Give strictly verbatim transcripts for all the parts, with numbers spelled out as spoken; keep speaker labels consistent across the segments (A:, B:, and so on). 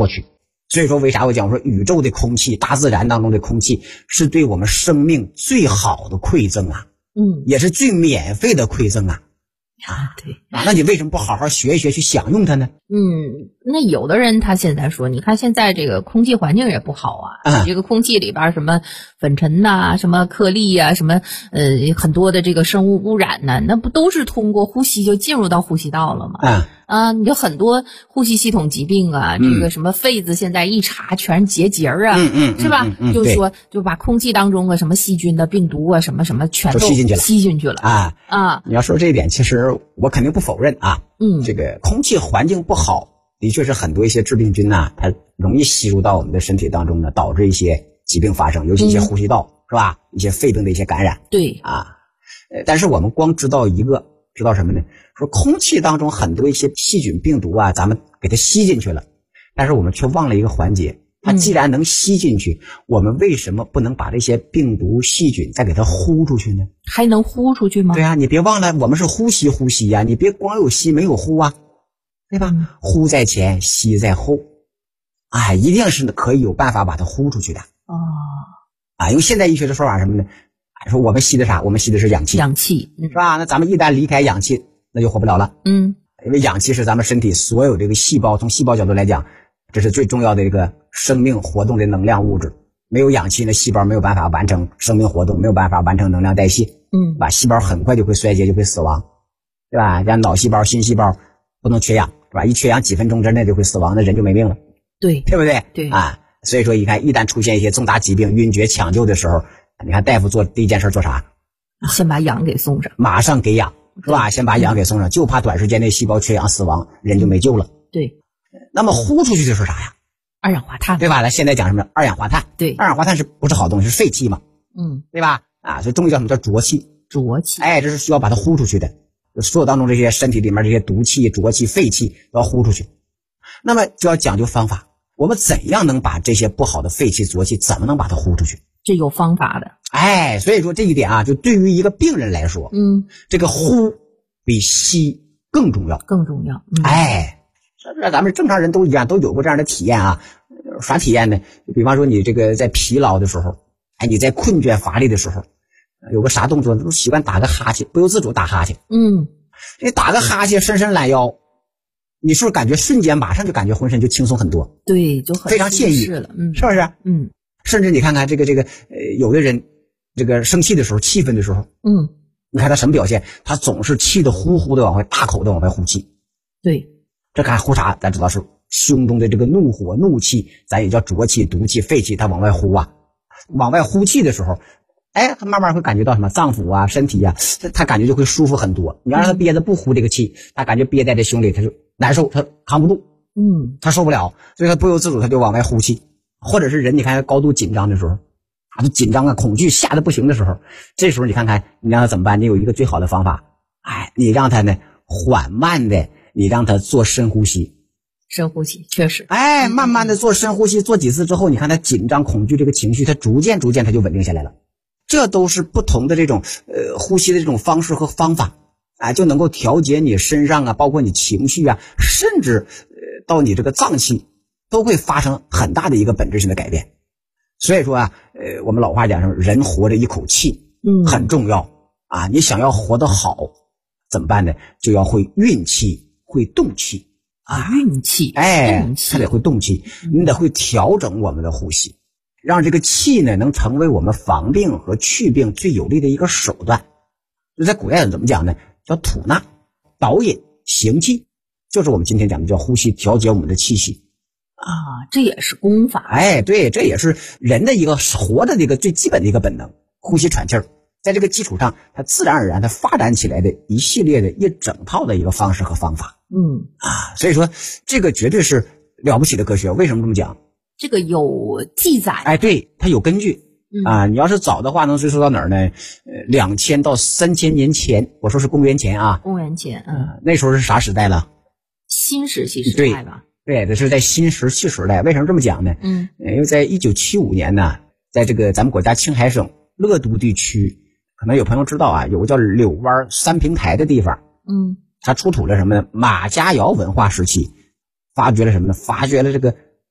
A: 过去。所以说为啥我讲说宇宙的空气，大自然当中的空气是对我们生命最好的馈赠啊，
B: 嗯，
A: 也是最免费的馈赠啊。
B: 啊，对
A: 啊，那你为什么不好好学一学去享用它呢？
B: 嗯，那有的人他现在说，你看现在这个空气环境也不好啊，嗯、这个空气里边什么粉尘呐、啊、什么颗粒呀、啊、什么呃很多的这个生物污染呢，那不都是通过呼吸就进入到呼吸道了吗？
A: 嗯
B: 啊，你有很多呼吸系统疾病啊，
A: 嗯、
B: 这个什么肺子现在一查全是结节啊，
A: 嗯嗯，
B: 是吧？
A: 嗯嗯嗯、
B: 就说就把空气当中的什么细菌的病毒啊，什么什么全都
A: 吸进去了，
B: 吸进去了
A: 啊
B: 啊！
A: 你要说这一点，其实我肯定不否认啊。
B: 嗯，
A: 这个空气环境不好，的确是很多一些致病菌呐、啊，它容易吸入到我们的身体当中呢，导致一些疾病发生，尤其一些呼吸道、嗯、是吧？一些肺病的一些感染。
B: 对
A: 啊，呃，但是我们光知道一个，知道什么呢？说空气当中很多一些细菌病毒啊，咱们给它吸进去了，但是我们却忘了一个环节。它既然能吸进去、嗯，我们为什么不能把这些病毒细菌再给它呼出去呢？
B: 还能呼出去吗？
A: 对啊，你别忘了，我们是呼吸呼吸呀、啊，你别光有吸没有呼啊，对吧？嗯、呼在前，吸在后，哎，一定是可以有办法把它呼出去的。
B: 哦，
A: 啊，用现代医学的说法什么呢？说我们吸的啥？我们吸的是氧气，
B: 氧气、
A: 嗯、是吧？那咱们一旦离开氧气，那就活不了了。
B: 嗯，
A: 因为氧气是咱们身体所有这个细胞，从细胞角度来讲，这是最重要的一个生命活动的能量物质。没有氧气呢，细胞没有办法完成生命活动，没有办法完成能量代谢。
B: 嗯，
A: 把细胞很快就会衰竭，就会死亡，对吧？像脑细胞、新细胞不能缺氧，是吧？一缺氧几分钟之内就会死亡，那人就没命了。
B: 对，
A: 对不对？
B: 对
A: 啊，所以说你看，一旦出现一些重大疾病、晕厥抢救的时候，你看大夫做第一件事做啥？
B: 先把氧给送上，
A: 马上给氧，是吧？先把氧给送上，就怕短时间内细胞缺氧死亡，人就没救了。
B: 对。
A: 那么呼出去的是啥呀？
B: 二氧化碳，
A: 对吧？咱现在讲什么？二氧化碳。
B: 对，
A: 二氧化碳是不是好东西？是废气嘛？
B: 嗯，
A: 对吧？啊，所以中医叫什么叫浊气？
B: 浊气。
A: 哎，这是需要把它呼出去的。所有当中这些身体里面这些毒气、浊气、废气都要呼出去。那么就要讲究方法，我们怎样能把这些不好的废气、浊气，怎么能把它呼出去？
B: 这有方法的。
A: 哎，所以说这一点啊，就对于一个病人来说，
B: 嗯，
A: 这个呼比吸更重要，
B: 更重要。嗯、
A: 哎，这咱们正常人都一样，都有过这样的体验啊。啥体验呢？就比方说你这个在疲劳的时候，哎，你在困倦乏力的时候，有个啥动作都习惯打个哈欠，不由自主打哈欠。
B: 嗯，
A: 你打个哈欠，伸伸懒腰，你是不是感觉瞬间马上就感觉浑身就轻松很多？
B: 对，就很
A: 非常惬意
B: 了，嗯，
A: 是不是？
B: 嗯，
A: 甚至你看看这个这个呃，有的人这个生气的时候、气愤的时候，
B: 嗯，
A: 你看他什么表现？他总是气得呼呼的往外，大口的往外呼气。
B: 对，
A: 这看呼啥？咱知道是胸中的这个怒火、怒气，咱也叫浊气、毒气、废气，它往外呼啊。往外呼气的时候，哎，他慢慢会感觉到什么脏腑啊、身体啊，他感觉就会舒服很多。你要让他憋着不呼这个气，他感觉憋在这胸里，他就难受，他扛不住，
B: 嗯，
A: 他受不了，所以他不由自主他就往外呼气。或者是人，你看他高度紧张的时候，啊，就紧张啊、恐惧吓得不行的时候，这时候你看看你让他怎么办？你有一个最好的方法，哎，你让他呢缓慢的，你让他做深呼吸。
B: 深呼吸确实，
A: 哎，慢慢的做深呼吸，做几次之后，你看他紧张、恐惧这个情绪，他逐渐逐渐他就稳定下来了。这都是不同的这种呃呼吸的这种方式和方法，啊，就能够调节你身上啊，包括你情绪啊，甚至呃到你这个脏器，都会发生很大的一个本质性的改变。所以说啊，呃，我们老话讲说，人活着一口气，
B: 嗯，
A: 很重要啊。你想要活得好，怎么办呢？就要会运气，会动气。
B: 啊，运气，
A: 哎，
B: 运气，
A: 他得会动气，你得会调整我们的呼吸，让这个气呢能成为我们防病和祛病最有力的一个手段。就在古代怎么讲呢？叫吐纳、导引、行气，就是我们今天讲的叫呼吸，调节我们的气息
B: 啊，这也是功法。
A: 哎，对，这也是人的一个活的这个最基本的一个本能，呼吸喘气儿。在这个基础上，它自然而然它发展起来的一系列的一整套的一个方式和方法。
B: 嗯
A: 啊，所以说这个绝对是了不起的科学。为什么这么讲？
B: 这个有记载，
A: 哎，对，它有根据、嗯、啊。你要是早的话，能追溯到哪儿呢？呃，两千到三千年前，我说是公元前啊。
B: 公元前，嗯，
A: 呃、那时候是啥时代了？
B: 新石器时代吧？
A: 对，对，这是在新石器时代。为什么这么讲呢？
B: 嗯，
A: 因为在一九七五年呢，在这个咱们国家青海省乐都地区。可能有朋友知道啊，有个叫柳湾三平台的地方，
B: 嗯，
A: 它出土了什么呢？马家窑文化时期，发掘了什么呢？发掘了这个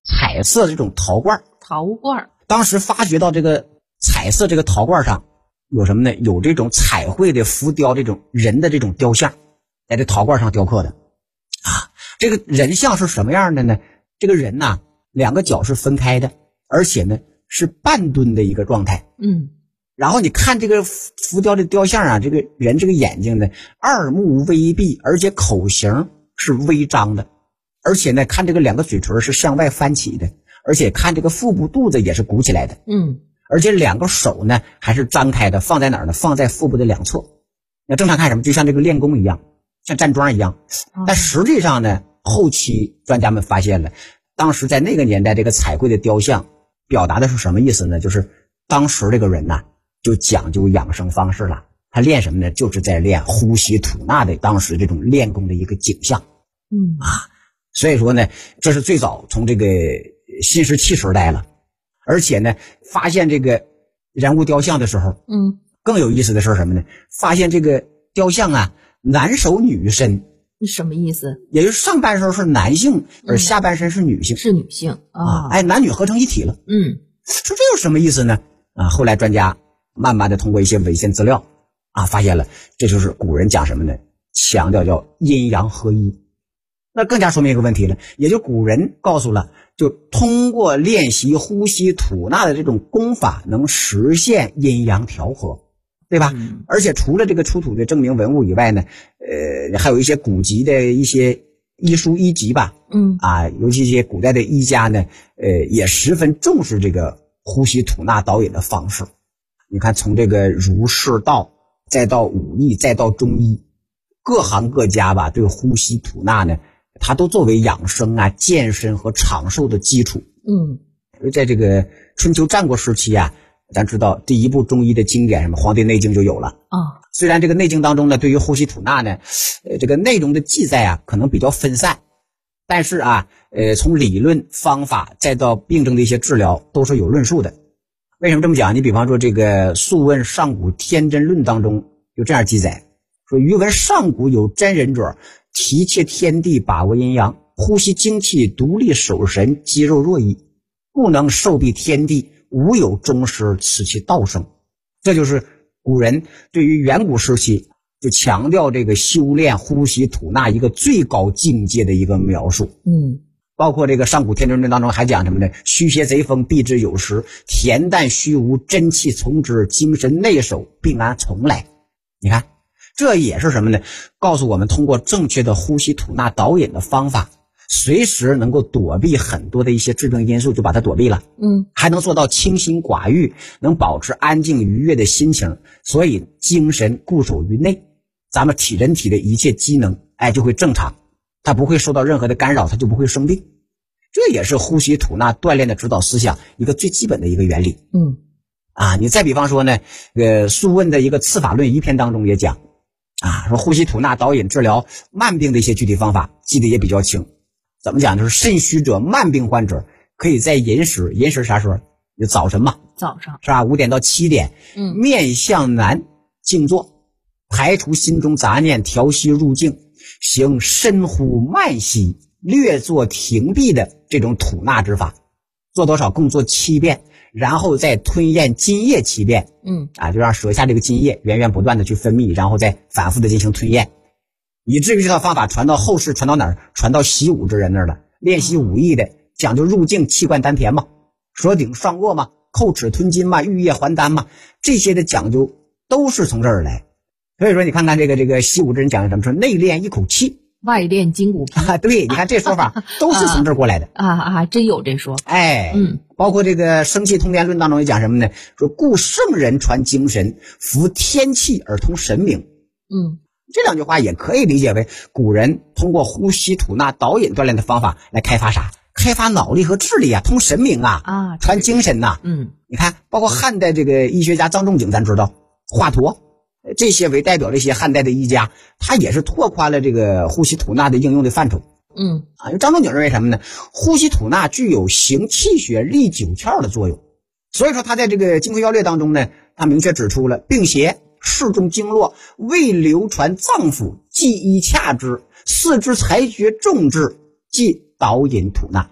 A: 彩色这种陶罐。
B: 陶罐，
A: 当时发掘到这个彩色这个陶罐上有什么呢？有这种彩绘的浮雕，这种人的这种雕像，在这陶罐上雕刻的啊。这个人像是什么样的呢？这个人呐、啊，两个脚是分开的，而且呢是半蹲的一个状态。
B: 嗯，
A: 然后你看这个浮雕的雕像啊，这个人这个眼睛呢二目微闭，而且口型是微张的，而且呢看这个两个嘴唇是向外翻起的，而且看这个腹部肚子也是鼓起来的。
B: 嗯，
A: 而且两个手呢还是张开的，放在哪儿呢？放在腹部的两侧。那正常看什么？就像这个练功一样，像站桩一样。但实际上呢，后期专家们发现了，当时在那个年代，这个彩绘的雕像表达的是什么意思呢？就是当时这个人呐、啊，就讲究养生方式了。他练什么呢？就是在练呼吸吐纳的当时这种练功的一个景象。
B: 嗯
A: 啊，所以说呢，这是最早从这个新石器时代了。而且呢，发现这个人物雕像的时候，
B: 嗯，
A: 更有意思的是什么呢？发现这个雕像啊，男手女身。
B: 什么意思？
A: 也就是上半身是男性，而下半身是女性，
B: 嗯、是女性啊！
A: 哎，男女合成一体了。
B: 嗯，
A: 说这有什么意思呢？啊，后来专家慢慢的通过一些文献资料啊，发现了这就是古人讲什么呢？强调叫阴阳合一。那更加说明一个问题了，也就古人告诉了，就通过练习呼吸吐纳的这种功法，能实现阴阳调和，对吧？
B: 嗯、
A: 而且除了这个出土的证明文物以外呢，呃，还有一些古籍的一些医书医籍吧，
B: 嗯
A: 啊，尤其一些古代的医家呢，呃，也十分重视这个呼吸吐纳导引的方式。你看，从这个儒释道，再到武艺，再到中医，各行各家吧，对呼吸吐纳呢，它都作为养生啊、健身和长寿的基础。
B: 嗯，
A: 在这个春秋战国时期啊，咱知道第一部中医的经典什么《黄帝内经》就有了
B: 啊。
A: 虽然这个内经当中呢，对于呼吸吐纳呢，呃，这个内容的记载啊，可能比较分散，但是啊，呃，从理论方法再到病症的一些治疗，都是有论述的。为什么这么讲？你比方说这个《素问·上古天真论》当中就这样记载，说余闻上古有真人者，提切天地，把握阴阳，呼吸精气，独立守神，肌肉弱矣，故能受庇天地，无有终师，此其道生。这就是古人对于远古时期就强调这个修炼呼吸吐纳一个最高境界的一个描述。
B: 嗯，
A: 包括这个上古天真论当中还讲什么呢？虚邪贼风，避之有时，恬淡虚无，真气从之，精神内守，病安从来。你看，这也是什么呢？告诉我们通过正确的呼吸吐纳导引的方法，随时能够躲避很多的一些致病因素，就把它躲避了。
B: 嗯，
A: 还能做到清心寡欲，能保持安静愉悦的心情，所以精神固守于内，咱们体人体的一切机能哎就会正常，它不会受到任何的干扰，它就不会生病。这也是呼吸吐纳锻炼的指导思想一个最基本的一个原理。
B: 嗯，
A: 啊，你再比方说呢，呃，《素问》的一个刺法论一篇当中也讲啊，说呼吸吐纳导引治疗慢病的一些具体方法，记得也比较清。怎么讲？就是肾虚者、慢病患者可以在寅时，寅时啥时候？就早晨嘛，
B: 早上
A: 是吧？五点到七点，
B: 嗯，
A: 面向南静坐，排除心中杂念，调息入静，行深呼慢吸，略作停闭的这种吐纳之法，做多少？共做七遍，然后再吞咽津液七遍，
B: 嗯
A: 啊，就让舌下这个津液源源不断的去分泌，然后再反复的进行吞咽。以至于这套方法传到后世，传到哪儿？传到习武之人那儿了。练习武艺的讲究入静，气贯丹田嘛，舌顶上腭嘛，叩齿吞金嘛，玉液还丹嘛，这些的讲究都是从这儿来。所以说你看看这个这个习武之人讲的什么，说内练一口气，
B: 外练筋骨皮
A: 啊，对，你看这说法都是从这儿过来的
B: 啊啊，真有这说。
A: 哎，
B: 嗯，
A: 包括这个《生气通天论》当中也讲什么呢？说故圣人传精神，服天气而通神明。
B: 嗯，
A: 这两句话也可以理解为古人通过呼吸吐纳导引锻炼的方法来开发啥？开发脑力和智力啊，通神明啊，
B: 啊，
A: 传精神呐、啊。
B: 嗯，
A: 你看，包括汉代这个医学家张仲景，咱知道华佗，这些为代表的一些汉代的医家，他也是拓宽了这个呼吸吐纳的应用的范畴。
B: 嗯
A: 啊，因为张仲景认为什么呢？呼吸吐纳具有行气血、利九窍的作用，所以说他在这个《金匮要略》当中呢，他明确指出了病邪适中经络，未流传脏腑，即医洽之；四肢裁决重治，即导引吐纳。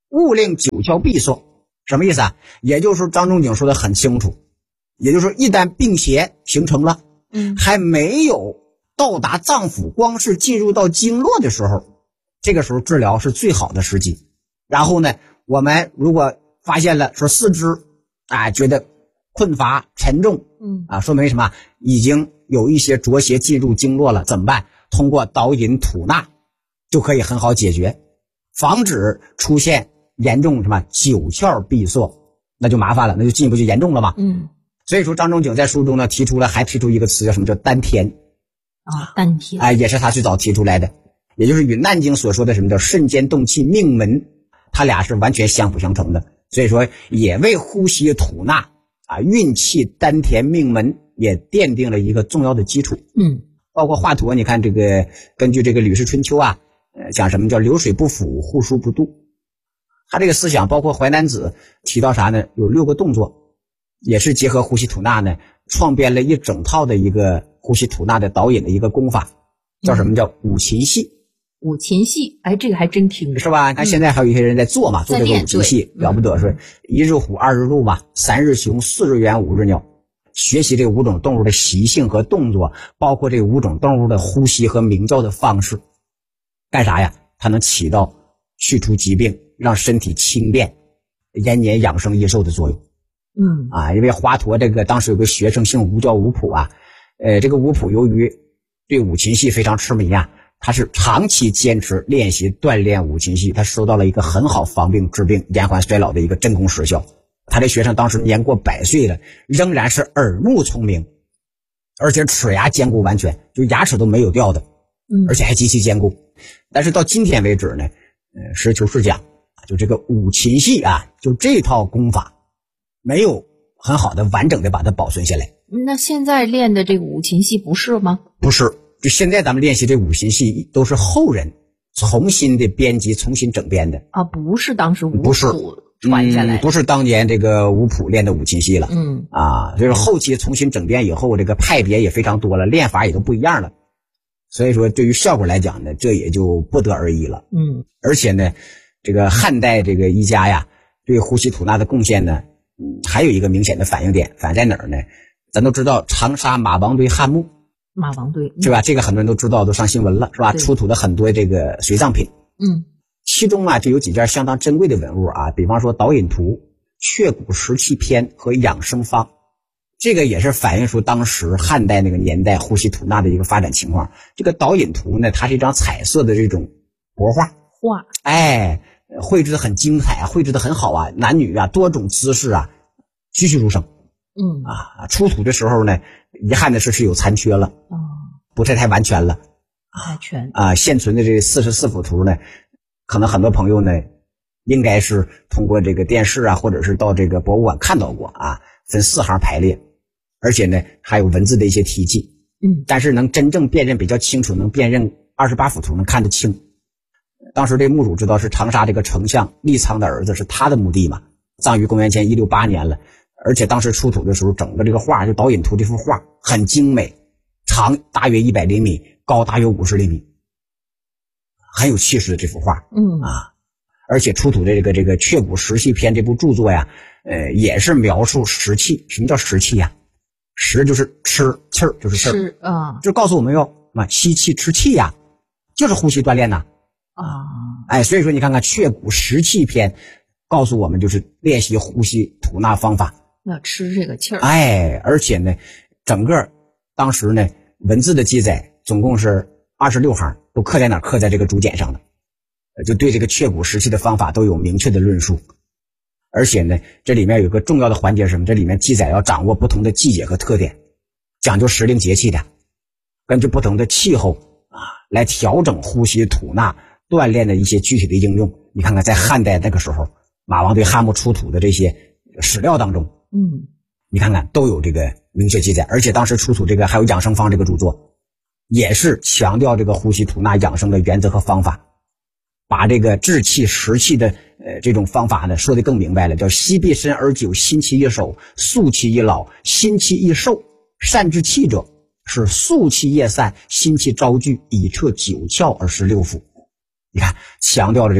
A: 勿令九窍闭塞。什么意思啊？也就是张仲景说的很清楚，也就是说一旦病邪形成了，
B: 嗯，
A: 还没有到达脏腑，光是进入到经络的时候，这个时候治疗是最好的时机。然后呢，我们如果发现了说四肢啊觉得困乏沉重，
B: 嗯
A: 啊，说明什么？已经有一些浊邪进入经络了，怎么办？通过导引吐纳就可以很好解决，防止出现严重什么九窍闭塞，那就麻烦了，那就进一步就严重了嘛。
B: 嗯，
A: 所以说张仲景在书中呢提出了，还提出一个词叫什么？叫丹田
B: 啊，丹田，
A: 哎，也是他最早提出来的，也就是与《难经》所说的什么叫肾间动气命门，他俩是完全相辅相成的。所以说也为呼吸吐纳啊运气丹田命门也奠定了一个重要的基础。
B: 嗯，
A: 包括华佗，你看这个根据这个《吕氏春秋》啊，呃，讲什么叫流水不腐，户枢不蠹。他这个思想包括《淮南子》提到啥呢？有六个动作，也是结合呼吸吐纳呢，创编了一整套的一个呼吸吐纳的导引的一个功法，叫什么？叫五禽戏。
B: 五禽戏，哎，这个还真听着
A: 是吧？他现在还有一些人在做嘛，嗯、做这个五禽戏了不得，说一日虎，二日鹿嘛，三日熊，四日猿，五日鸟。学习这五种动物的习性和动作，包括这五种动物的呼吸和鸣叫的方式，干啥呀？它能起到去除疾病，让身体轻便、延年养生益寿的作用。
B: 嗯
A: 啊，因为华佗这个当时有个学生姓吴，叫吴普啊，呃，这个吴普由于对五禽戏非常痴迷啊，他是长期坚持练习锻炼五禽戏，他收到了一个很好防病治病、延缓衰老的一个真功实效。他这学生当时年过百岁了，仍然是耳目聪明，而且齿牙坚固完全，就牙齿都没有掉的，
B: 嗯，
A: 而且还极其坚固。但是到今天为止呢，呃，实事求是讲，就这个五禽戏啊，就这套功法没有很好的完整的把它保存下来。
B: 那现在练的这个五禽戏不是吗？
A: 不是，就现在咱们练习这五禽戏都是后人重新的编辑、重新整编的
B: 啊，不是当时吴
A: 不是
B: 普传下来、
A: 嗯，不是当年这个吴普练的五禽戏了，
B: 嗯
A: 啊，就是后期重新整编以后，这个派别也非常多了，练法也都不一样了，所以说对于效果来讲呢，这也就不得而已了。
B: 嗯，
A: 而且呢，这个汉代这个医家呀，对呼吸吐纳的贡献呢，嗯，还有一个明显的反映点，反映在哪儿呢？咱都知道长沙马王堆汉墓，
B: 马王堆
A: 是吧？这个很多人都知道，都上新闻了，是吧？出土的很多这个随葬品，
B: 嗯。
A: 其中啊，就有几件相当珍贵的文物啊，比方说导引图、雀骨石器篇和养生方，这个也是反映出当时汉代那个年代呼吸吐纳的一个发展情况。这个导引图呢，它是一张彩色的这种帛画，
B: 画，
A: 哎，绘制的很精彩啊，绘制的很好啊，男女啊多种姿势啊，栩栩如生。
B: 嗯
A: 啊，出土的时候呢，遗憾的是是有残缺了，
B: 哦，
A: 不是太完全了，
B: 太全
A: 啊，现存的这四十四幅图呢。可能很多朋友呢，应该是通过这个电视啊，或者是到这个博物馆看到过啊，分四行排列，而且呢还有文字的一些题记，
B: 嗯，
A: 但是能真正辨认比较清楚，能辨认二十八幅图能看得清。当时这墓主知道是长沙这个丞相利苍的儿子，是他的墓地嘛，葬于公元前一六八年了，而且当时出土的时候，整个这个画就导引图这幅画很精美，长大约一百厘米，高大约五十厘米。很有气势的这幅画，
B: 嗯
A: 啊，而且出土的这个这个雀骨石器篇这部著作呀，呃，也是描述食气。什么叫食气呀？食就是吃，气儿就是气儿，
B: 是啊，
A: 就告诉我们要啊吸气吃气呀，就是呼吸锻炼呐。
B: 啊，
A: 哎，所以说你看看雀骨石器篇，告诉我们就是练习呼吸吐纳方法，
B: 要吃这个气儿。
A: 哎，而且呢，整个当时呢文字的记载总共是二十六行。都刻在哪？刻在这个竹简上的，就对这个雀骨石器的方法都有明确的论述。而且呢，这里面有个重要的环节是什么？这里面记载要掌握不同的季节和特点，讲究时令节气的，根据不同的气候啊，来调整呼吸吐纳锻炼的一些具体的应用。你看看，在汉代那个时候，马王堆汉墓出土的这些史料当中，
B: 嗯，
A: 你看看都有这个明确记载。而且当时出土这个还有养生方这个著作。也是强调这个呼吸吐纳养生的原则和方法，把这个治气食气的呃这种方法呢说得更明白了，叫息必深而久，心气一守，肃气一老，心气一寿。善治气者，是肃气夜散，心气招聚，以彻九窍而实六腑。你看，强调了这个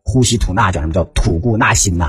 A: 呼吸吐纳，讲什么叫吐故纳新呐、